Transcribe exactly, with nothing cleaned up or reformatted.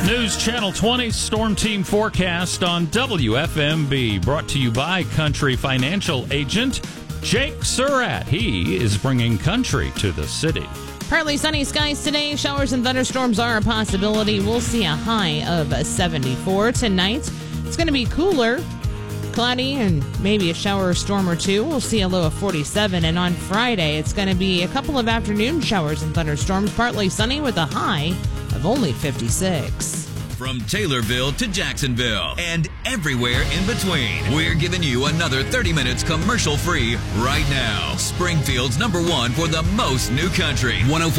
News Channel twenty Storm Team Forecast on W F M B. Brought to you by Country Financial Agent Jake Surratt. He is bringing country to the city. Partly sunny skies today. Showers and thunderstorms are a possibility. We'll see a high of seventy-four tonight. It's going to be cooler, cloudy, and maybe a shower or storm or two. We'll see a low of forty-seven. And on Friday, it's going to be a couple of afternoon showers and thunderstorms. Partly sunny with a high of only fifty-six. From Taylorville to Jacksonville and everywhere in between, we're giving you another thirty minutes commercial free right now. Springfield's number one for the most new country. one oh four